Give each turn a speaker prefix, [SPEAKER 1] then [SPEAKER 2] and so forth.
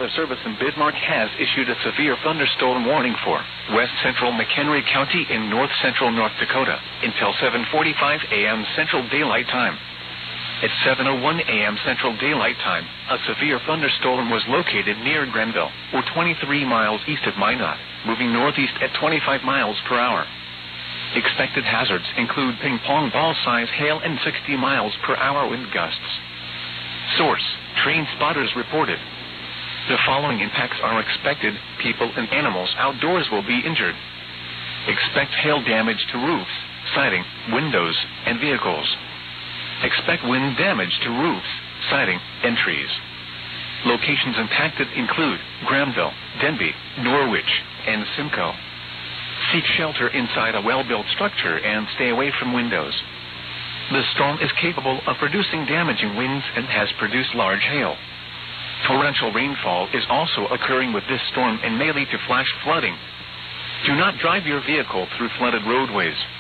[SPEAKER 1] Weather Service in Bismarck has issued a severe thunderstorm warning for west central McHenry County in north central North Dakota until 7:45 a.m. Central Daylight Time. At 7:01 a.m. Central Daylight Time, a severe thunderstorm was located near Grenville, or 23 miles east of Minot, moving northeast at 25 miles per hour. Expected hazards include ping-pong ball-size hail and 60 miles per hour wind gusts. Source: Train spotters reported. The following impacts are expected. People and animals outdoors will be injured. Expect hail damage to roofs, siding, windows, and vehicles. Expect wind damage to roofs, siding, and trees. Locations impacted include Granville, Denby, Norwich, and Simcoe. Seek shelter inside a well-built structure and stay away from windows. The storm is capable of producing damaging winds and has produced large hail. Torrential rainfall is also occurring with this storm and may lead to flash flooding. Do not drive your vehicle through flooded roadways.